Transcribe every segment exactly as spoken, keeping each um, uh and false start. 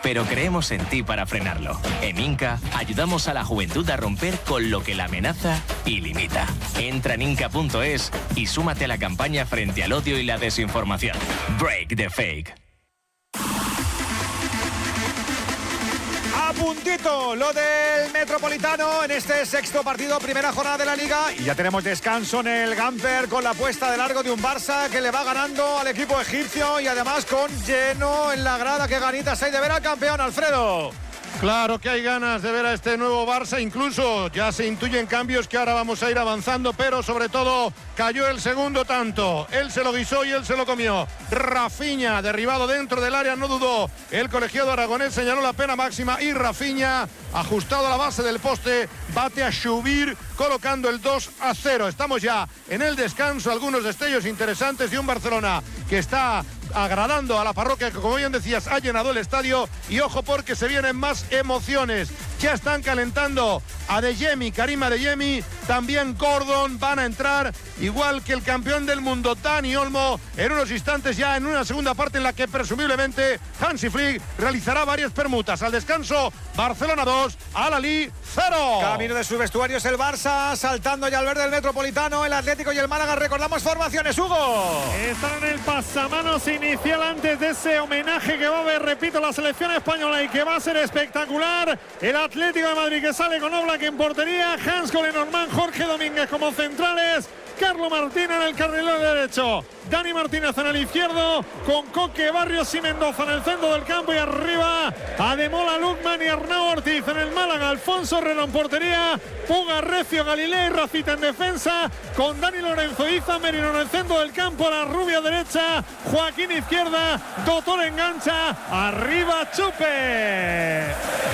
pero creemos en ti para frenarlo. En Inca ayudamos a la juventud a romper con lo que la amenaza y limita. Entra en inca punto es y súmate a la campaña frente al odio y la desinformación. Break the fake. A puntito lo del Metropolitano en este sexto partido, primera jornada de la Liga. Y ya tenemos descanso en el Gamper con la puesta de largo de un Barça que le va ganando al equipo egipcio y además con lleno en la grada. Qué ganitas hay de ver al campeón, Alfredo. Claro que hay ganas de ver a este nuevo Barça, incluso ya se intuyen cambios que ahora vamos a ir avanzando, pero sobre todo cayó el segundo tanto. Él se lo guisó y él se lo comió. Rafinha, derribado dentro del área, no dudó. El colegiado aragonés señaló la pena máxima y Rafinha, ajustado a la base del poste, bate a Shubir colocando el dos a cero. Estamos ya en el descanso, algunos destellos interesantes de un Barcelona que está agradando a la parroquia, que como bien decías ha llenado el estadio. Y ojo porque se vienen más emociones, ya están calentando Adeyemi, Karim Adeyemi, también Gordon, van a entrar igual que el campeón del mundo Dani Olmo en unos instantes, ya en una segunda parte en la que presumiblemente Hansi Flick realizará varias permutas. Al descanso, Barcelona dos, Al-Ahly cero. Camino de sus vestuarios el Barça, saltando ya al verde del Metropolitano, el Atlético y el Málaga. Recordamos formaciones, Hugo. Están en el pasamanos inicial antes de ese homenaje que va a haber, repito, la selección española y que va a ser espectacular. El Atlético de Madrid que sale con Oblak en portería, Hans Lenormand, Jorge Domínguez como centrales, Carlo Martín en el carrilero derecho, Dani Martínez en el izquierdo, con Coque, Barrios y Mendoza en el centro del campo, y arriba Ademola, Lukman y Arnau Ortiz. En el Málaga, Alfonso Herrero en portería, Puga, Recio, Galilei y Rafita en defensa, con Dani Lorenzo, Iza Merino en el centro del campo, la rubia derecha, Joaquín izquierda, Doctor engancha, arriba Chupe.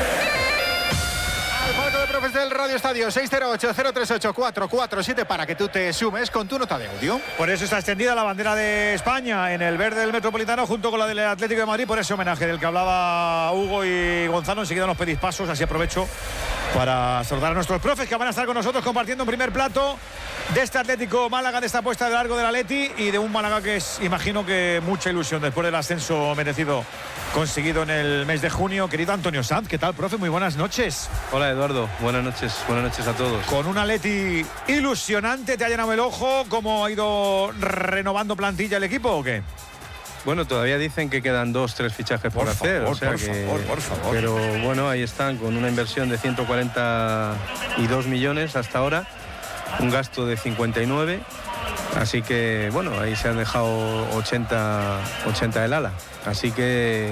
El palco de profes del Radio Estadio, seis cero ocho, cero tres ocho, cuatro cuatro siete para que tú te sumes con tu nota de audio. Por eso está extendida la bandera de España en el verde del Metropolitano junto con la del Atlético de Madrid, por ese homenaje del que hablaba Hugo y Gonzalo. Enseguida nos pedís pasos, así aprovecho para saludar a nuestros profes que van a estar con nosotros compartiendo un primer plato de este Atlético Málaga, de esta puesta de largo del Atleti y de un Málaga que es, imagino que mucha ilusión después del ascenso merecido conseguido en el mes de junio. Querido Antonio Sanz, ¿qué tal, profe? Muy buenas noches. Hola, Eduardo, buenas noches, buenas noches a todos. Con un Atleti ilusionante, ¿te ha llenado el ojo? ¿Cómo ha ido renovando plantilla el equipo o qué? Bueno, todavía dicen que quedan dos, tres fichajes por, por hacer. Favor, o sea por que, favor, por favor. Pero bueno, ahí están con una inversión de ciento cuarenta y dos millones hasta ahora, un gasto de cincuenta y nueve. Así que, bueno, ahí se han dejado ochenta, ochenta del ala. Así que,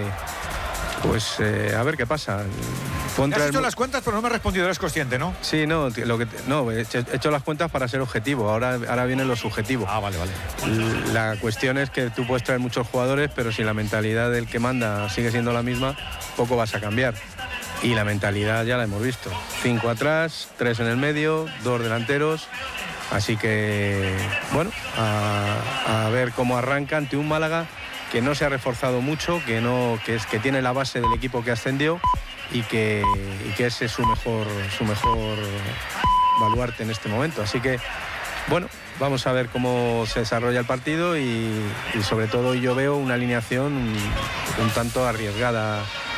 pues, eh, a ver qué pasa. Contra has hecho el... las cuentas, pero no me has respondido, eres consciente, ¿no? Sí, no, lo que, no he hecho las cuentas para ser objetivo. Ahora, ahora viene lo subjetivo. Ah, vale, vale. La cuestión es que tú puedes traer muchos jugadores, pero si la mentalidad del que manda sigue siendo la misma, poco vas a cambiar. Y la mentalidad ya la hemos visto. Cinco atrás, tres en el medio, dos delanteros. Así que, bueno, a, a ver cómo arranca ante un Málaga que no se ha reforzado mucho, que, no, que, es, que tiene la base del equipo que ascendió y que, y que ese es su mejor, su mejor baluarte en este momento. Así que, bueno, vamos a ver cómo se desarrolla el partido y, y sobre todo yo veo una alineación un, un tanto arriesgada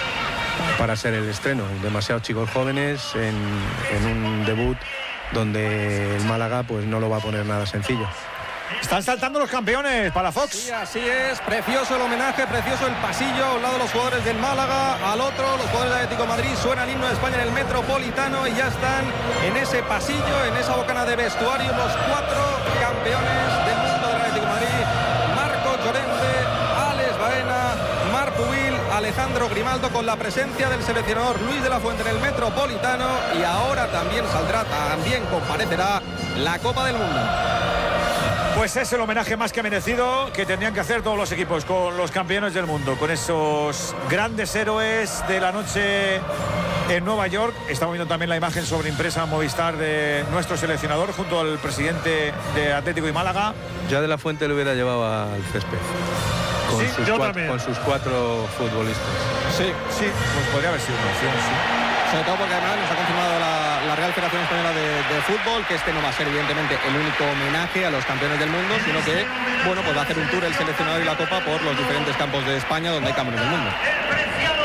para ser el estreno. Demasiados chicos jóvenes en, en un debut donde el Málaga pues no lo va a poner nada sencillo. Están saltando los campeones para Fox. Sí, así es, precioso el homenaje, precioso el pasillo, a un lado los jugadores del Málaga, al otro los jugadores del Atlético de Madrid. Suena el himno de España en el Metropolitano y ya están en ese pasillo, en esa bocana de vestuario, los cuatro campeones del mundo del Atlético de Madrid: Marco Llorente, Alex Baena, Marc Pubil, Alejandro Grimaldo, con la presencia del seleccionador Luis de la Fuente en el Metropolitano. Y ahora también saldrá, también comparecerá la Copa del Mundo. Pues es el homenaje más que merecido que tendrían que hacer todos los equipos con los campeones del mundo, con esos grandes héroes de la noche en Nueva York. Estamos viendo también la imagen sobreimpresa en Movistar de nuestro seleccionador junto al presidente de Atlético y Málaga. Ya de la Fuente lo hubiera llevado al césped. Con, sí, sus yo cuatro, también. con sus cuatro futbolistas. Sí, sí, pues podría haber sido una opción, sí. Sobre todo porque además nos ha confirmado la, la Real Federación Española de, de Fútbol que este no va a ser evidentemente el único homenaje a los campeones del mundo, sino que, bueno, pues va a hacer un tour el seleccionador y la Copa por los diferentes campos de España donde hay campeones del mundo.